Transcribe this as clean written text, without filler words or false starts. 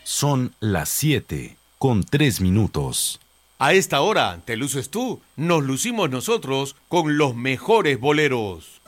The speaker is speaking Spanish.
Son las 7:03. A esta hora te luces tú, nos lucimos nosotros con los mejores boleros.